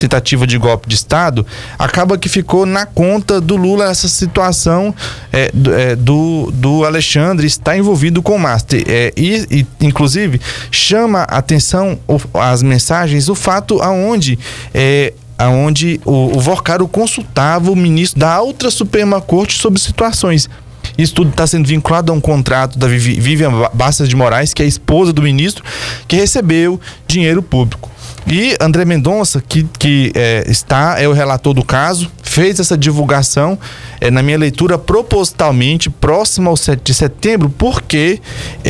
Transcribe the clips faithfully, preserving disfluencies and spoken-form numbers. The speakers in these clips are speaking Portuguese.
tentativa de golpe de Estado, acaba que ficou na conta do Lula essa situação é, do, é, do, do Alexandre estar envolvido com o Master. É, e, e, inclusive, chama a atenção o, as mensagens, o fato aonde, é, aonde o, o Vorcaro consultava o ministro da Alta Suprema Corte sobre situações. Isso tudo está sendo vinculado a um contrato da Vivian Bastos de Moraes, que é a esposa do ministro, que recebeu dinheiro público. E André Mendonça, que, que é, está, é o relator do caso, fez essa divulgação, é, na minha leitura, propositalmente próximo ao sete de setembro, porque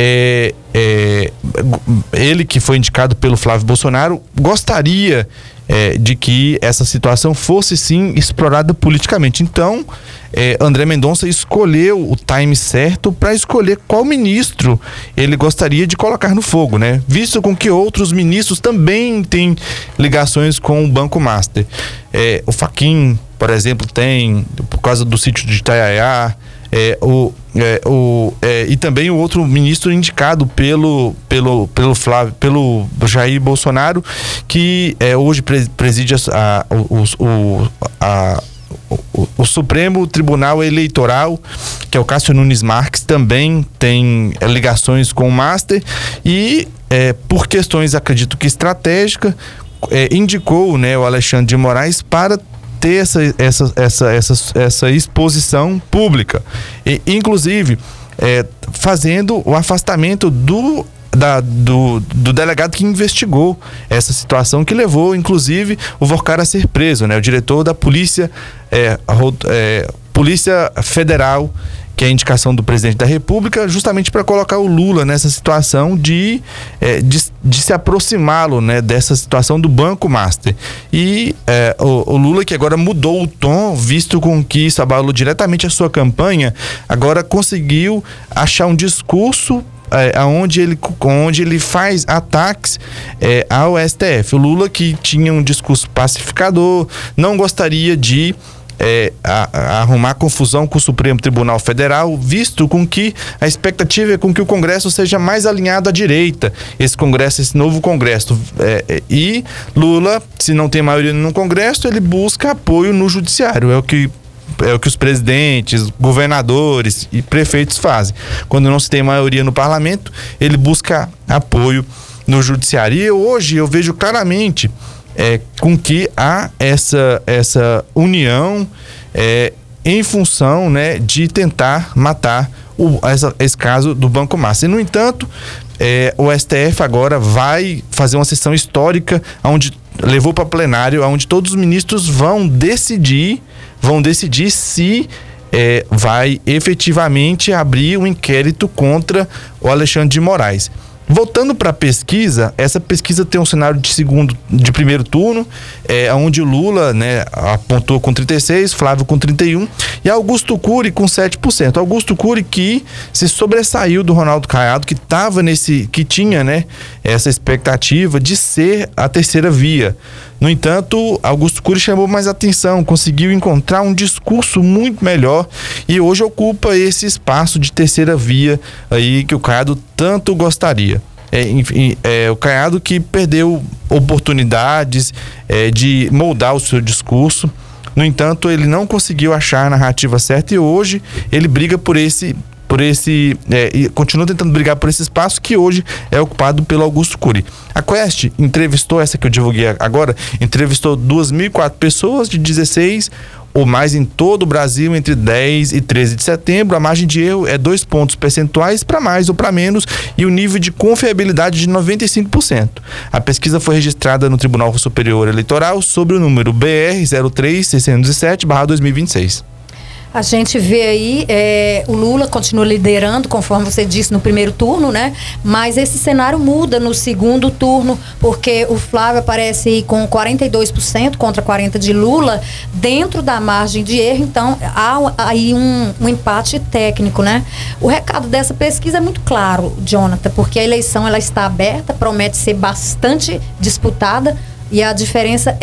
é, é, ele, que foi indicado pelo Flávio Bolsonaro, gostaria é, de que essa situação fosse sim explorada politicamente. Então, é, André Mendonça escolheu o time certo para escolher qual ministro ele gostaria de colocar no fogo, né? Visto com que outros ministros também têm ligações com o Banco Master. É, o Fachin, por exemplo, tem, por causa do sítio de Itaiaiá, é, o, é, o, é, e também o outro ministro indicado pelo, pelo, pelo, Flávio, pelo Jair Bolsonaro, que é, hoje preside a, a, o, o, a O, o Supremo Tribunal Eleitoral, que é o Cássio Nunes Marques, também tem é, ligações com o Master e, é, por questões, acredito que estratégica, é, indicou, né, o Alexandre de Moraes para ter essa, essa, essa, essa, essa exposição pública. E, inclusive, é, fazendo o afastamento do Da, do, do delegado que investigou essa situação, que levou, inclusive, o Vorcaro a ser preso, né? O diretor da Polícia, é, é, Polícia Federal, que é a indicação do presidente da República, justamente para colocar o Lula nessa situação de, é, de, de se aproximá-lo, né, dessa situação do Banco Master. E é, o, o Lula, que agora mudou o tom, visto com que isso abalou diretamente a sua campanha, agora conseguiu achar um discurso É, onde, ele, onde ele faz ataques é, ao S T F. O Lula, que tinha um discurso pacificador, não gostaria de é, a, a arrumar confusão com o Supremo Tribunal Federal, visto com que a expectativa é com que o Congresso seja mais alinhado à direita, esse Congresso, esse novo Congresso. É, é, e Lula, se não tem maioria no Congresso, ele busca apoio no Judiciário. É o que É o que os presidentes, governadores e prefeitos fazem. Quando não se tem maioria no parlamento, ele busca apoio no judiciário. E hoje eu vejo claramente é, com que há essa, essa união é, em função, né, de tentar matar o, essa, esse caso do Banco Master. No entanto, é, o S T F agora vai fazer uma sessão histórica onde levou para plenário, onde todos os ministros vão decidir vão decidir se é, vai efetivamente abrir um inquérito contra o Alexandre de Moraes. Voltando para a pesquisa, essa pesquisa tem um cenário de segundo, de primeiro turno, é, onde o Lula, né, apontou com trinta e seis, Flávio com trinta e um e Augusto Cury com sete por cento. Augusto Cury, que se sobressaiu do Ronaldo Caiado, que tava nesse, que tinha, né, essa expectativa de ser a terceira via. No entanto, Augusto Cury chamou mais atenção, conseguiu encontrar um discurso muito melhor e hoje ocupa esse espaço de terceira via aí que o Caiado tanto gostaria. É, enfim, é, o Caiado que perdeu oportunidades é, de moldar o seu discurso. No entanto, ele não conseguiu achar a narrativa certa e hoje ele briga por esse por esse, é, e continua tentando brigar por esse espaço que hoje é ocupado pelo Augusto Cury. A Quest entrevistou, essa que eu divulguei agora, entrevistou duas mil e quatro pessoas de dezesseis ou mais em todo o Brasil entre dez e treze de setembro. A margem de erro é dois pontos percentuais para mais ou para menos e o nível de confiabilidade de noventa e cinco por cento. A pesquisa foi registrada no Tribunal Superior Eleitoral sobre o número B R zero três seiscentos e sete barra dois mil e vinte e seis. A gente vê aí, é, o Lula continua liderando, conforme você disse, no primeiro turno, né? Mas esse cenário muda no segundo turno, porque o Flávio aparece aí com quarenta e dois por cento contra quarenta por cento de Lula, dentro da margem de erro. Então, há aí um, um empate técnico, né? O recado dessa pesquisa é muito claro, Jonathan, porque a eleição ela está aberta, promete ser bastante disputada e a diferença é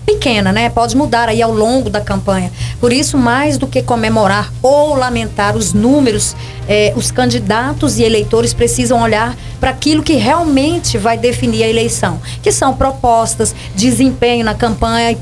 pequena, né? Pode mudar aí ao longo da campanha. Por isso, mais do que comemorar ou lamentar os números, eh, os candidatos e eleitores precisam olhar para aquilo que realmente vai definir a eleição, que são propostas, desempenho na campanha